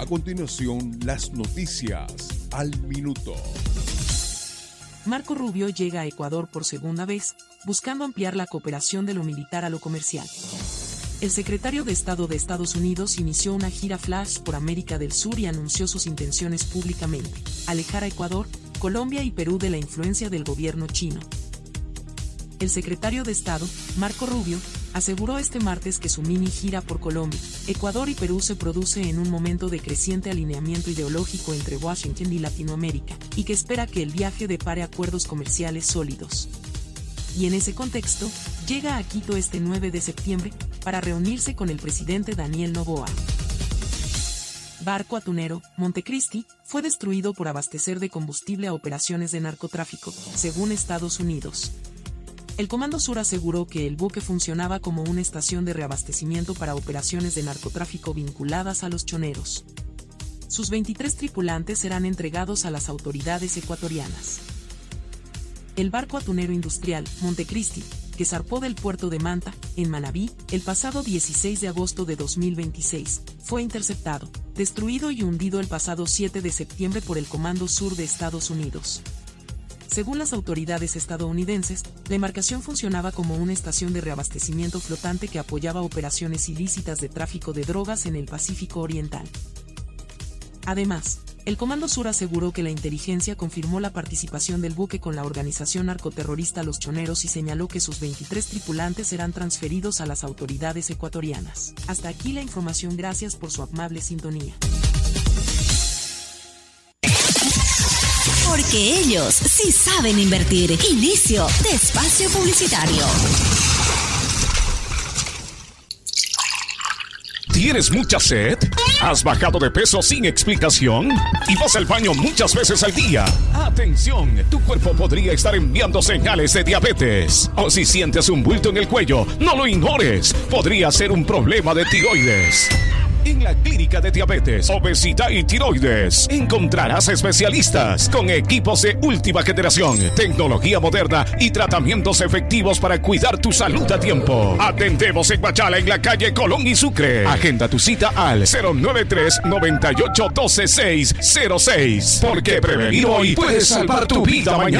A continuación, las noticias al minuto. Marco Rubio llega a Ecuador por segunda vez, buscando ampliar la cooperación de lo militar a lo comercial. El secretario de Estado de Estados Unidos inició una gira flash por América del Sur y anunció sus intenciones públicamente: alejar a Ecuador, Colombia y Perú de la influencia del gobierno chino. El secretario de Estado, Marco Rubio, aseguró este martes que su mini gira por Colombia, Ecuador y Perú se produce en un momento de creciente alineamiento ideológico entre Washington y Latinoamérica, y que espera que el viaje depare acuerdos comerciales sólidos. Y en ese contexto, llega a Quito este 9 de septiembre, para reunirse con el presidente Daniel Noboa. Barco atunero, Montecristi, fue destruido por abastecer de combustible a operaciones de narcotráfico, según Estados Unidos. El Comando Sur aseguró que el buque funcionaba como una estación de reabastecimiento para operaciones de narcotráfico vinculadas a los choneros. Sus 23 tripulantes serán entregados a las autoridades ecuatorianas. El barco atunero industrial, Montecristi, que zarpó del puerto de Manta, en Manabí, el pasado 16 de agosto de 2026, fue interceptado, destruido y hundido el pasado 7 de septiembre por el Comando Sur de Estados Unidos. Según las autoridades estadounidenses, la embarcación funcionaba como una estación de reabastecimiento flotante que apoyaba operaciones ilícitas de tráfico de drogas en el Pacífico Oriental. Además, el Comando Sur aseguró que la inteligencia confirmó la participación del buque con la organización narcoterrorista Los Choneros y señaló que sus 23 tripulantes serán transferidos a las autoridades ecuatorianas. Hasta aquí la información, gracias por su amable sintonía. Porque ellos sí saben invertir. Inicio de espacio publicitario. ¿Tienes mucha sed? ¿Has bajado de peso sin explicación? ¿Y vas al baño muchas veces al día? ¡Atención! Tu cuerpo podría estar enviando señales de diabetes. O si sientes un bulto en el cuello, no lo ignores. Podría ser un problema de tiroides. En la Clínica de Diabetes, Obesidad y Tiroides encontrarás especialistas con equipos de última generación, tecnología moderna y tratamientos efectivos para cuidar tu salud a tiempo. Atendemos en Machala, en la calle Colón y Sucre. Agenda tu cita al 093-9812-606. Porque prevenir hoy puede salvar tu vida mañana.